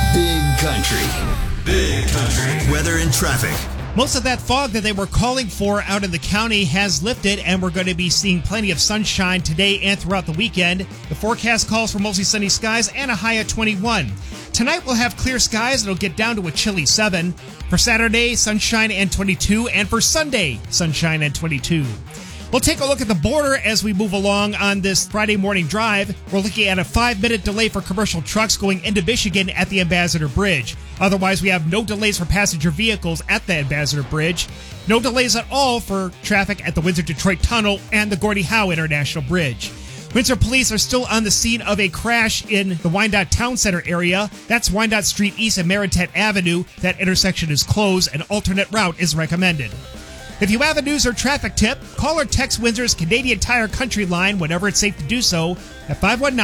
Big Country. Big Country. Weather and traffic. Most of that fog that they were calling for out in the county has lifted, and we're going to be seeing plenty of sunshine today and throughout the weekend. The forecast calls for mostly sunny skies and a high of 21. Tonight we'll have clear skies. It'll get down to a chilly 7. For Saturday, sunshine and 22. And for Sunday, sunshine and 22. We'll take a look at the border as we move along on this Friday morning drive. We're looking at a 5-minute delay for commercial trucks going into Michigan at the Ambassador Bridge. Otherwise, we have no delays for passenger vehicles at the Ambassador Bridge. No delays at all for traffic at the Windsor-Detroit Tunnel and the Gordie Howe International Bridge. Windsor police are still on the scene of a crash in the Wyandotte Town Center area. That's Wyandotte Street east of Maritet Avenue. That intersection is closed. An alternate route is recommended. If you have a news or traffic tip, call or text Windsor's Canadian Tire Country line whenever it's safe to do so at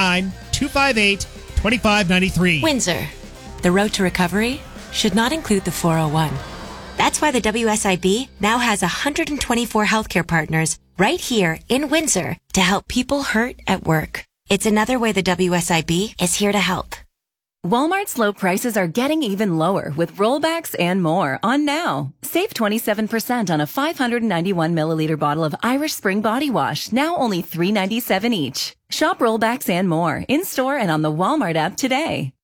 519-258-2593. Windsor. The road to recovery should not include the 401. That's why the WSIB now has 124 healthcare partners right here in Windsor to help people hurt at work. It's another way the WSIB is here to help. Walmart's low prices are getting even lower with rollbacks and more on now. Save 27% on a 591 milliliter bottle of Irish Spring Body Wash, now only $3.97 each. Shop rollbacks and more in-store and on the Walmart app today.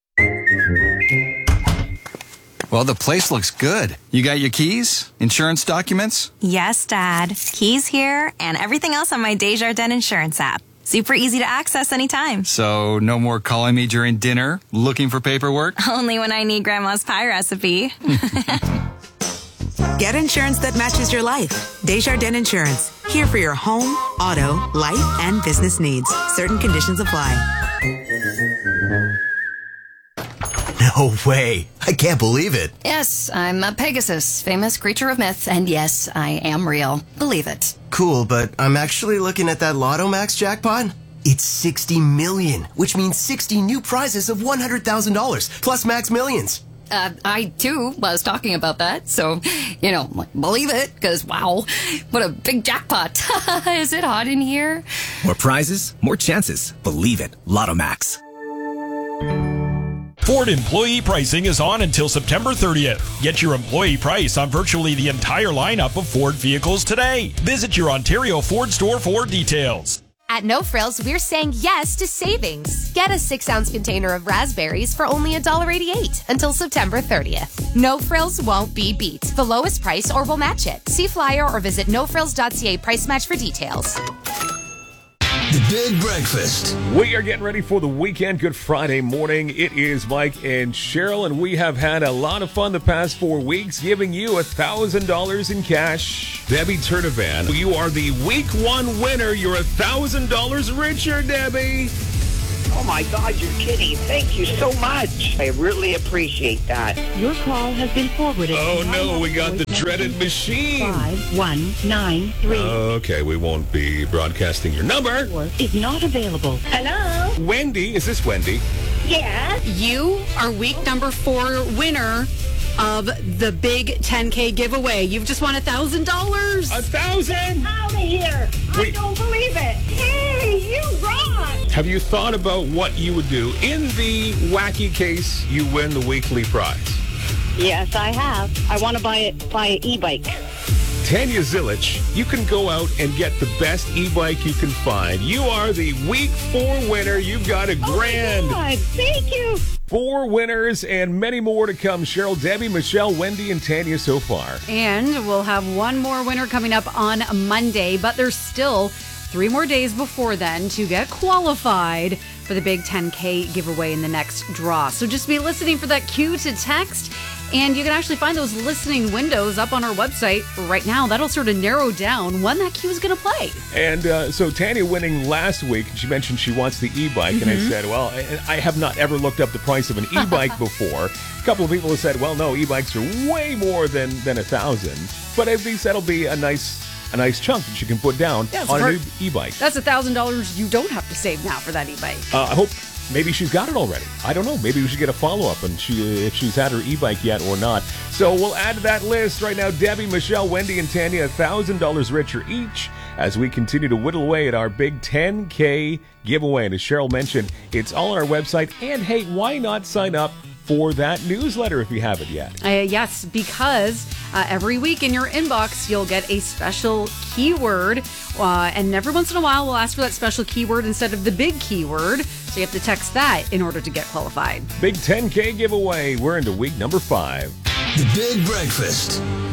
Well, the place looks good. You got your keys? Insurance documents? Yes, Dad. Keys here and everything else on my Desjardins Insurance app. Super easy to access anytime. So, no more calling me during dinner, looking for paperwork? Only when I need Grandma's pie recipe. Get insurance that matches your life. Desjardins Insurance. Here for your home, auto, life, and business needs. Certain conditions apply. No way. I can't believe it. Yes, I'm a Pegasus, famous creature of myth, and yes, I am real. Believe it. Cool, but I'm actually looking at that Lotto Max jackpot. It's 60 million, which means 60 new prizes of $100,000, plus Max Millions. I, too, was talking about that, so, believe it, because, wow, what a big jackpot. Is it hot in here? More prizes, more chances. Believe it. Lotto Max. Ford employee pricing is on until September 30th. Get your employee price on virtually the entire lineup of Ford vehicles today. Visit your Ontario Ford store for details. At No Frills, we're saying yes to savings. Get a 6-ounce container of raspberries for only $1.88 until September 30th. No Frills won't be beat. The lowest price or we'll match it. See flyer or visit nofrills.ca price match for details. The Big Breakfast. We are getting ready for the weekend. Good Friday morning. It is Mike and Cheryl, and we have had a lot of fun the past 4 weeks, giving you $1,000 in cash. Debbie Turnavan, you are the week 1 winner. You're $1,000 richer, Debbie. Oh my God, you're kidding. Thank you so much. I really appreciate that. Your call has been forwarded. Oh no, we got the dreaded machine. 5193. Okay, we won't be broadcasting your number. Is not available. Hello? Wendy, is this Wendy? Yes. You are week number 4 winner of the big 10K giveaway. You've just won $1,000. $1,000? Get out of here. I don't believe it. Hey, you rock. Have you thought about what you would do in the wacky case you win the weekly prize? Yes, I have. I want to buy an e-bike. Tanya Zilich, you can go out and get the best e-bike you can find. You are the week 4 winner. You've got $1,000. Oh my God. Thank you. 4 winners and many more to come. Cheryl, Debbie, Michelle, Wendy, and Tanya so far. And we'll have one more winner coming up on Monday, but there's still 3 more days before then to get qualified for the big 10K giveaway in the next draw. So just be listening for that cue to text. And you can actually find those listening windows up on our website right now. That'll sort of narrow down when that cue is going to play. And so Tanya winning last week, she mentioned she wants the e-bike. And I said, well, I have not ever looked up the price of an e-bike before. A couple of people have said, well, no, e-bikes are way more than $1,000. But at least that'll be a nice chunk that you can put down on a new e-bike. That's $1,000 you don't have to save now for that e-bike. I hope maybe she's got it already. I don't know. Maybe we should get a follow-up and if she's had her e-bike yet or not. So we'll add to that list right now. Debbie, Michelle, Wendy, and Tanya, $1,000 richer each as we continue to whittle away at our big 10K giveaway. And as Cheryl mentioned, it's all on our website. And hey, why not sign up for that newsletter if you haven't yet. Yes, because every week in your inbox, you'll get a special keyword. And every once in a while, we'll ask for that special keyword instead of the big keyword. So you have to text that in order to get qualified. Big 10K giveaway. We're into week number 5. The Big Breakfast